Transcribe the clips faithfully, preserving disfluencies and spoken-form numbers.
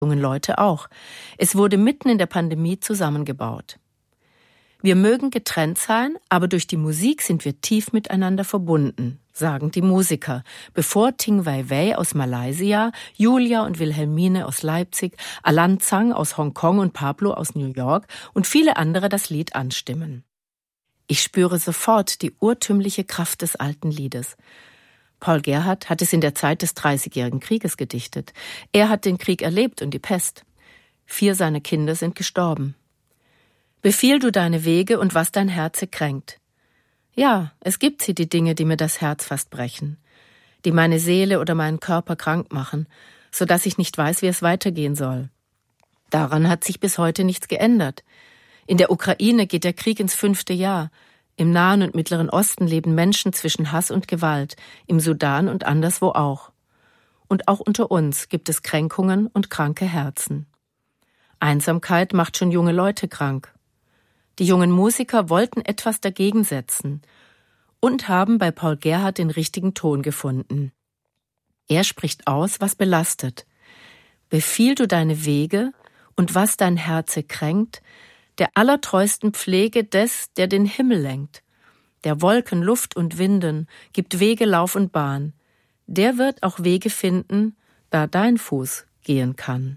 jungen Leute auch. Es wurde mitten in der Pandemie zusammengebaut. Wir mögen getrennt sein, aber durch die Musik sind wir tief miteinander verbunden, sagen die Musiker, bevor Ting Wei Wei aus Malaysia, Julia und Wilhelmine aus Leipzig, Alan Zhang aus Hongkong und Pablo aus New York und viele andere das Lied anstimmen. Ich spüre sofort die urtümliche Kraft des alten Liedes. Paul Gerhardt hat es in der Zeit des Dreißigjährigen Krieges gedichtet. Er hat den Krieg erlebt und die Pest. Vier seiner Kinder sind gestorben. Befiehl du deine Wege und was dein Herze kränkt. Ja, es gibt sie, die Dinge, die mir das Herz fast brechen, die meine Seele oder meinen Körper krank machen, so dass ich nicht weiß, wie es weitergehen soll. Daran hat sich bis heute nichts geändert. In der Ukraine geht der Krieg ins fünfte Jahr. Im Nahen und Mittleren Osten leben Menschen zwischen Hass und Gewalt, im Sudan und anderswo auch. Und auch unter uns gibt es Kränkungen und kranke Herzen. Einsamkeit macht schon junge Leute krank. Die jungen Musiker wollten etwas dagegen setzen und haben bei Paul Gerhardt den richtigen Ton gefunden. Er spricht aus, was belastet. Befiehl du deine Wege und was dein Herze kränkt, der allertreusten Pflege des, der den Himmel lenkt, der Wolken, Luft und Winden, gibt Wege, Lauf und Bahn. Der wird auch Wege finden, da dein Fuß gehen kann.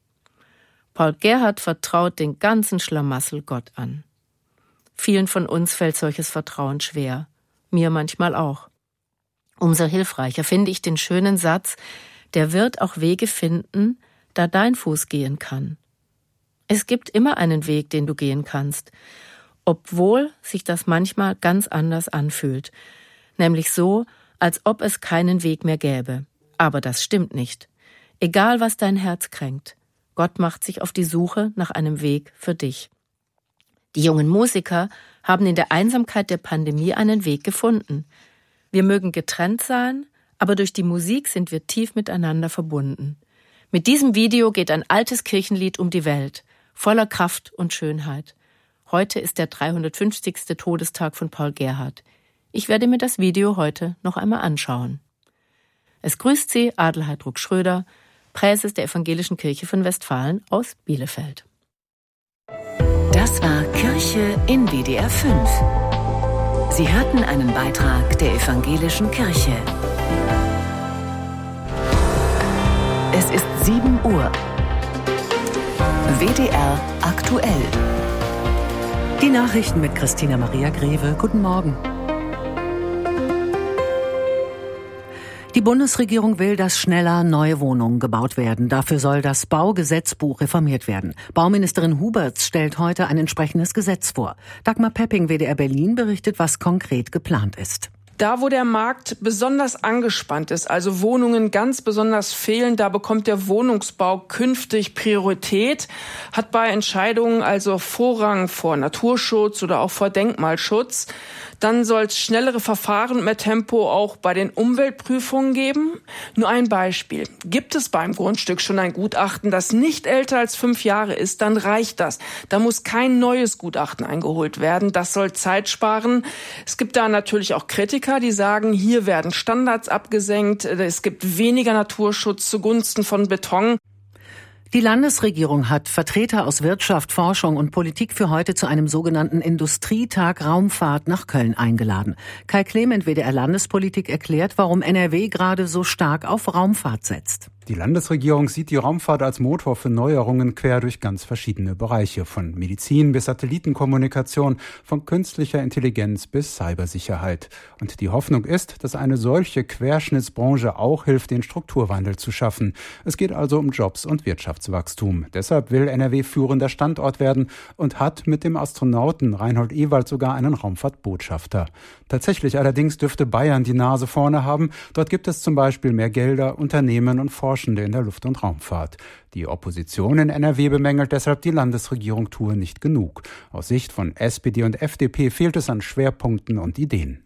Paul Gerhardt vertraut den ganzen Schlamassel Gott an. Vielen von uns fällt solches Vertrauen schwer, mir manchmal auch. Umso hilfreicher finde ich den schönen Satz, der wird auch Wege finden, da dein Fuß gehen kann. Es gibt immer einen Weg, den du gehen kannst, obwohl sich das manchmal ganz anders anfühlt, nämlich so, als ob es keinen Weg mehr gäbe. Aber das stimmt nicht. Egal, was dein Herz kränkt, Gott macht sich auf die Suche nach einem Weg für dich. Die jungen Musiker haben in der Einsamkeit der Pandemie einen Weg gefunden. Wir mögen getrennt sein, aber durch die Musik sind wir tief miteinander verbunden. Mit diesem Video geht ein altes Kirchenlied um die Welt, voller Kraft und Schönheit. Heute ist der dreihundertfünfzigste Todestag von Paul Gerhardt. Ich werde mir das Video heute noch einmal anschauen. Es grüßt Sie Adelheid Ruck-Schröder, Präses der Evangelischen Kirche von Westfalen aus Bielefeld. Das war Kirche in W D R fünf. Sie hörten einen Beitrag der Evangelischen Kirche. Es ist sieben Uhr. W D R aktuell. Die Nachrichten mit Christina Maria Greve. Guten Morgen. Die Bundesregierung will, dass schneller neue Wohnungen gebaut werden. Dafür soll das Baugesetzbuch reformiert werden. Bauministerin Huberts stellt heute ein entsprechendes Gesetz vor. Dagmar Pepping, W D R Berlin, berichtet, was konkret geplant ist. Da, wo der Markt besonders angespannt ist, also Wohnungen ganz besonders fehlen, da bekommt der Wohnungsbau künftig Priorität, hat bei Entscheidungen also Vorrang vor Naturschutz oder auch vor Denkmalschutz. Dann soll es schnellere Verfahren und mehr Tempo auch bei den Umweltprüfungen geben. Nur ein Beispiel. Gibt es beim Grundstück schon ein Gutachten, das nicht älter als fünf Jahre ist, dann reicht das. Da muss kein neues Gutachten eingeholt werden. Das soll Zeit sparen. Es gibt da natürlich auch Kritiker, die sagen, hier werden Standards abgesenkt. Es gibt weniger Naturschutz zugunsten von Beton. Die Landesregierung hat Vertreter aus Wirtschaft, Forschung und Politik für heute zu einem sogenannten Industrietag Raumfahrt nach Köln eingeladen. Kai Clement, W D R Landespolitik, erklärt, warum N R W gerade so stark auf Raumfahrt setzt. Die Landesregierung sieht die Raumfahrt als Motor für Neuerungen quer durch ganz verschiedene Bereiche, von Medizin bis Satellitenkommunikation, von künstlicher Intelligenz bis Cybersicherheit. Und die Hoffnung ist, dass eine solche Querschnittsbranche auch hilft, den Strukturwandel zu schaffen. Es geht also um Jobs und Wirtschaftswachstum. Deshalb will N R W führender Standort werden und hat mit dem Astronauten Reinhold Ewald sogar einen Raumfahrtbotschafter. Tatsächlich allerdings dürfte Bayern die Nase vorne haben. Dort gibt es zum Beispiel mehr Gelder, Unternehmen und Forschende in der Luft- und Raumfahrt. Die Opposition in N R W bemängelt deshalb, die Landesregierung tue nicht genug. Aus Sicht von S P D und F D P fehlt es an Schwerpunkten und Ideen.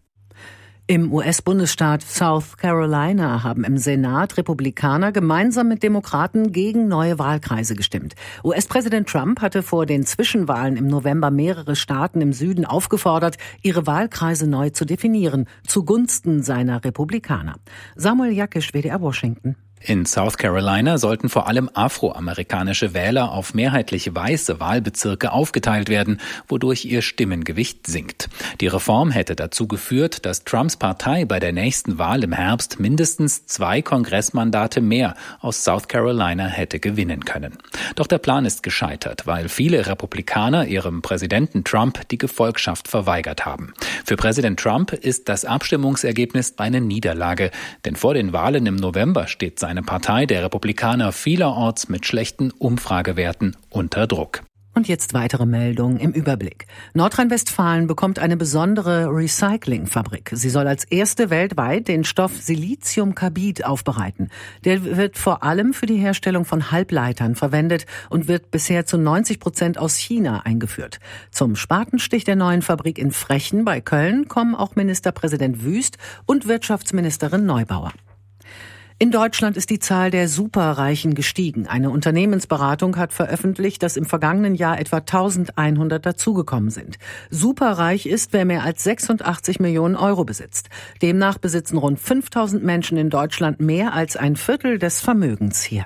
Im U S-Bundesstaat South Carolina haben im Senat Republikaner gemeinsam mit Demokraten gegen neue Wahlkreise gestimmt. U S-Präsident Trump hatte vor den Zwischenwahlen im November mehrere Staaten im Süden aufgefordert, ihre Wahlkreise neu zu definieren, zugunsten seiner Republikaner. Samuel Jackisch, W D R Washington. In South Carolina sollten vor allem afroamerikanische Wähler auf mehrheitlich weiße Wahlbezirke aufgeteilt werden, wodurch ihr Stimmengewicht sinkt. Die Reform hätte dazu geführt, dass Trumps Partei bei der nächsten Wahl im Herbst mindestens zwei Kongressmandate mehr aus South Carolina hätte gewinnen können. Doch der Plan ist gescheitert, weil viele Republikaner ihrem Präsidenten Trump die Gefolgschaft verweigert haben. Für Präsident Trump ist das Abstimmungsergebnis eine Niederlage, denn vor den Wahlen im November steht sein eine Partei der Republikaner vielerorts mit schlechten Umfragewerten unter Druck. Und jetzt weitere Meldungen im Überblick. Nordrhein-Westfalen bekommt eine besondere Recyclingfabrik. Sie soll als erste weltweit den Stoff Siliziumkarbid aufbereiten. Der wird vor allem für die Herstellung von Halbleitern verwendet und wird bisher zu neunzig Prozent aus China eingeführt. Zum Spatenstich der neuen Fabrik in Frechen bei Köln kommen auch Ministerpräsident Wüst und Wirtschaftsministerin Neubauer. In Deutschland ist die Zahl der Superreichen gestiegen. Eine Unternehmensberatung hat veröffentlicht, dass im vergangenen Jahr etwa eintausendeinhundert dazugekommen sind. Superreich ist, wer mehr als sechsundachtzig Millionen Euro besitzt. Demnach besitzen rund fünftausend Menschen in Deutschland mehr als ein Viertel des Vermögens hier.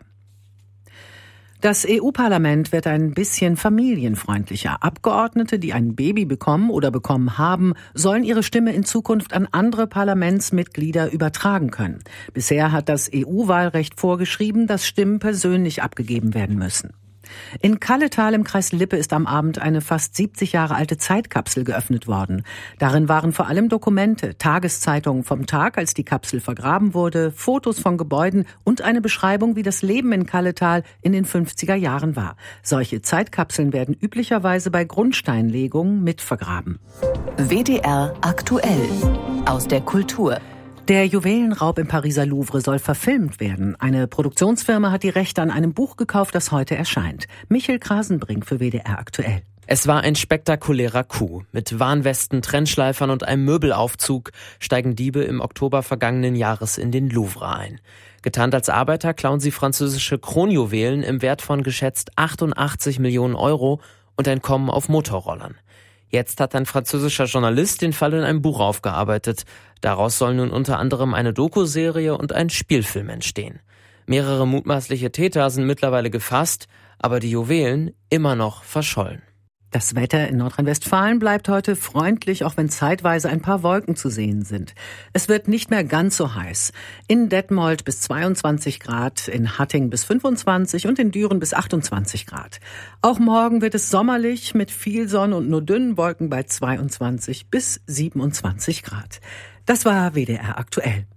Das E U-Parlament wird ein bisschen familienfreundlicher. Abgeordnete, die ein Baby bekommen oder bekommen haben, sollen ihre Stimme in Zukunft an andere Parlamentsmitglieder übertragen können. Bisher hat das E U-Wahlrecht vorgeschrieben, dass Stimmen persönlich abgegeben werden müssen. In Kalletal im Kreis Lippe ist am Abend eine fast siebzig Jahre alte Zeitkapsel geöffnet worden. Darin waren vor allem Dokumente, Tageszeitungen vom Tag, als die Kapsel vergraben wurde, Fotos von Gebäuden und eine Beschreibung, wie das Leben in Kalletal in den fünfziger Jahren war. Solche Zeitkapseln werden üblicherweise bei Grundsteinlegungen mit vergraben. W D R aktuell aus der Kultur. Der Juwelenraub im Pariser Louvre soll verfilmt werden. Eine Produktionsfirma hat die Rechte an einem Buch gekauft, das heute erscheint. Michel Krasenbrink für W D R aktuell. Es war ein spektakulärer Coup. Mit Warnwesten, Trennschleifern und einem Möbelaufzug steigen Diebe im Oktober vergangenen Jahres in den Louvre ein. Getarnt als Arbeiter klauen sie französische Kronjuwelen im Wert von geschätzt achtundachtzig Millionen Euro und entkommen auf Motorrollern. Jetzt hat ein französischer Journalist den Fall in einem Buch aufgearbeitet. Daraus soll nun unter anderem eine Dokuserie und ein Spielfilm entstehen. Mehrere mutmaßliche Täter sind mittlerweile gefasst, aber die Juwelen immer noch verschollen. Das Wetter in Nordrhein-Westfalen bleibt heute freundlich, auch wenn zeitweise ein paar Wolken zu sehen sind. Es wird nicht mehr ganz so heiß. In Detmold bis zweiundzwanzig Grad, in Hatting bis fünfundzwanzig und in Düren bis achtundzwanzig Grad. Auch morgen wird es sommerlich mit viel Sonne und nur dünnen Wolken bei zweiundzwanzig bis siebenundzwanzig Grad. Das war W D R aktuell.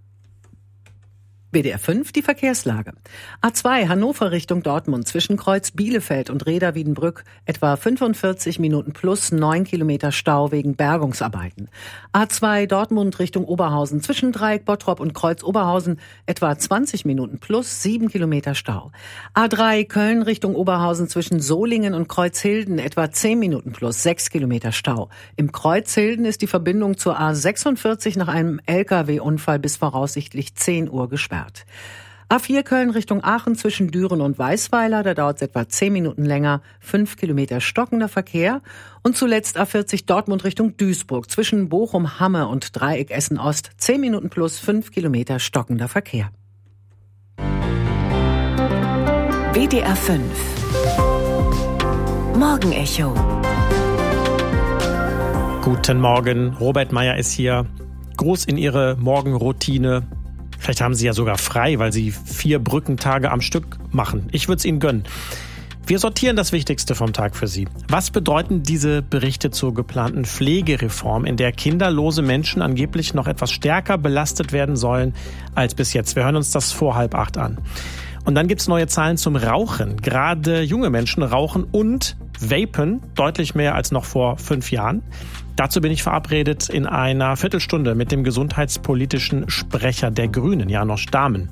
W D R fünf, die Verkehrslage. A zwei Hannover Richtung Dortmund zwischen Kreuz Bielefeld und Reda-Wiedenbrück etwa fünfundvierzig Minuten plus neun Kilometer Stau wegen Bergungsarbeiten. A zwei Dortmund Richtung Oberhausen zwischen Dreieck Bottrop und Kreuz Oberhausen etwa zwanzig Minuten plus sieben Kilometer Stau. A drei Köln Richtung Oberhausen zwischen Solingen und Kreuzhilden etwa zehn Minuten plus sechs Kilometer Stau. Im Kreuzhilden ist die Verbindung zur A sechsundvierzig nach einem L K W-Unfall bis voraussichtlich zehn Uhr gesperrt. A vier Köln Richtung Aachen zwischen Düren und Weißweiler, da dauert es etwa zehn Minuten länger, fünf Kilometer stockender Verkehr. Und zuletzt A vierzig Dortmund Richtung Duisburg zwischen Bochum-Hamme und Dreieck Essen-Ost, zehn Minuten plus fünf Kilometer stockender Verkehr. W D R fünf Morgenecho. Guten Morgen, Robert Meyer ist hier. Gruß in Ihre Morgenroutine. Vielleicht haben Sie ja sogar frei, weil Sie vier Brückentage am Stück machen. Ich würde es Ihnen gönnen. Wir sortieren das Wichtigste vom Tag für Sie. Was bedeuten diese Berichte zur geplanten Pflegereform, in der kinderlose Menschen angeblich noch etwas stärker belastet werden sollen als bis jetzt? Wir hören uns das vor halb acht an. Und dann gibt es neue Zahlen zum Rauchen. Gerade junge Menschen rauchen und vapen deutlich mehr als noch vor fünf Jahren. Dazu bin ich verabredet in einer Viertelstunde mit dem gesundheitspolitischen Sprecher der Grünen, Janosch Dahmen.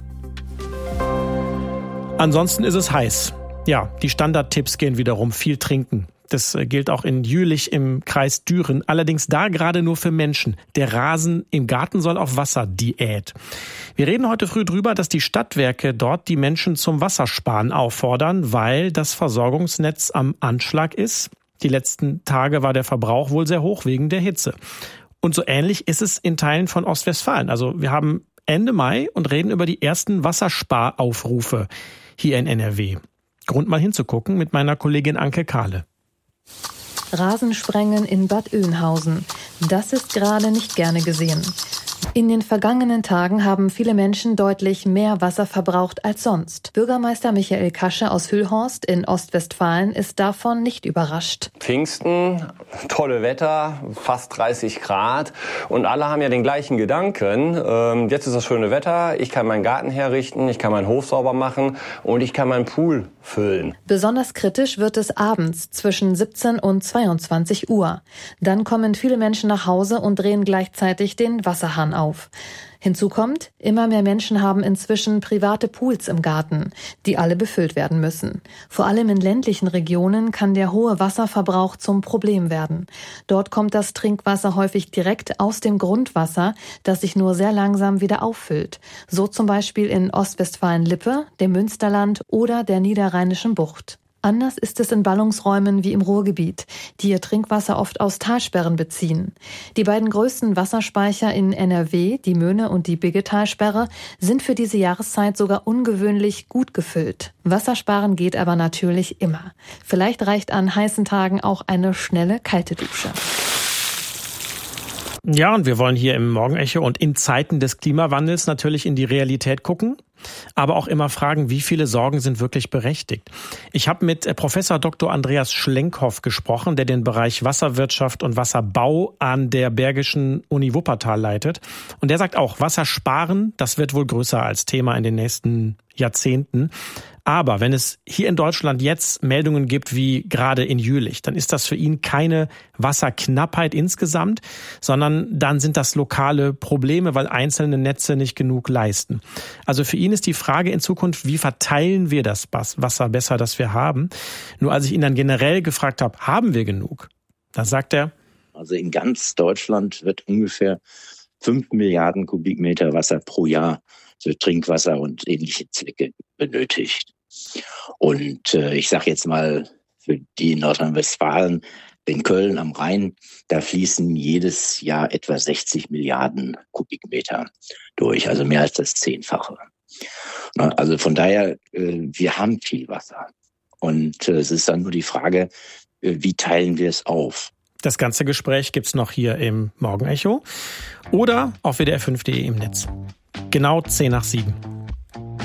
Ansonsten ist es heiß. Ja, die Standardtipps gehen wiederum: viel trinken. Das gilt auch in Jülich im Kreis Düren. Allerdings da gerade nur für Menschen. Der Rasen im Garten soll auf Wasserdiät. Wir reden heute früh drüber, dass die Stadtwerke dort die Menschen zum Wassersparen auffordern, weil das Versorgungsnetz am Anschlag ist. Die letzten Tage war der Verbrauch wohl sehr hoch wegen der Hitze. Und so ähnlich ist es in Teilen von Ostwestfalen. Also wir haben Ende Mai und reden über die ersten Wassersparaufrufe hier in N R W. Grund mal hinzugucken mit meiner Kollegin Anke Kahle. Rasensprengen in Bad Oeynhausen. Das ist gerade nicht gerne gesehen. In den vergangenen Tagen haben viele Menschen deutlich mehr Wasser verbraucht als sonst. Bürgermeister Michael Kasche aus Hüllhorst in Ostwestfalen ist davon nicht überrascht. Pfingsten, tolle Wetter, fast dreißig Grad und alle haben ja den gleichen Gedanken. Ähm, jetzt ist das schöne Wetter, ich kann meinen Garten herrichten, ich kann meinen Hof sauber machen und ich kann meinen Pool füllen. Besonders kritisch wird es abends zwischen siebzehn und zweiundzwanzig Uhr. Dann kommen viele Menschen nach Hause und drehen gleichzeitig den Wasserhahn auf. Hinzu kommt, immer mehr Menschen haben inzwischen private Pools im Garten, die alle befüllt werden müssen. Vor allem in ländlichen Regionen kann der hohe Wasserverbrauch zum Problem werden. Dort kommt das Trinkwasser häufig direkt aus dem Grundwasser, das sich nur sehr langsam wieder auffüllt. So zum Beispiel in Ostwestfalen-Lippe, dem Münsterland oder der Niederrheinischen Bucht. Anders ist es in Ballungsräumen wie im Ruhrgebiet, die ihr Trinkwasser oft aus Talsperren beziehen. Die beiden größten Wasserspeicher in N R W, die Möhne und die Biggetalsperre, sind für diese Jahreszeit sogar ungewöhnlich gut gefüllt. Wassersparen geht aber natürlich immer. Vielleicht reicht an heißen Tagen auch eine schnelle kalte Dusche. Ja, und wir wollen hier im Morgenecho und in Zeiten des Klimawandels natürlich in die Realität gucken, aber auch immer fragen, wie viele Sorgen sind wirklich berechtigt. Ich habe mit Professor Doktor Andreas Schlenkhoff gesprochen, der den Bereich Wasserwirtschaft und Wasserbau an der Bergischen Uni Wuppertal leitet. Und der sagt auch, Wassersparen, das wird wohl größer als Thema in den nächsten Jahrzehnten. Aber wenn es hier in Deutschland jetzt Meldungen gibt wie gerade in Jülich, dann ist das für ihn keine Wasserknappheit insgesamt, sondern dann sind das lokale Probleme, weil einzelne Netze nicht genug leisten. Also für ihn ist die Frage in Zukunft, wie verteilen wir das Wasser besser, das wir haben? Nur als ich ihn dann generell gefragt habe, haben wir genug? Da sagt er, also in ganz Deutschland wird ungefähr fünf Milliarden Kubikmeter Wasser pro Jahr für Trinkwasser und ähnliche Zwecke benötigt. Und äh, ich sage jetzt mal, für die in Nordrhein-Westfalen, in Köln am Rhein, da fließen jedes Jahr etwa sechzig Milliarden Kubikmeter durch, also mehr als das Zehnfache. Also von daher, äh, wir haben viel Wasser. Und äh, es ist dann nur die Frage, äh, wie teilen wir es auf? Das ganze Gespräch gibt's noch hier im Morgenecho oder auf W D R fünf punkt de im Netz. Genau zehn nach sieben.